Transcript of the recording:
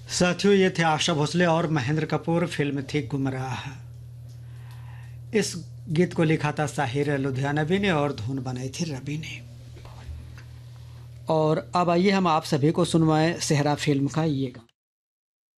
साथियों, ये थे आशा भोसले और महेंद्र कपूर। फिल्म थी गुमराह। इस गीत को लिखा था साहिर लुधियानवी ने और धुन बनाई थी रवि ने। और अब आइए हम आप सभी को सुनवाएं सेहरा फिल्म का ये गाना।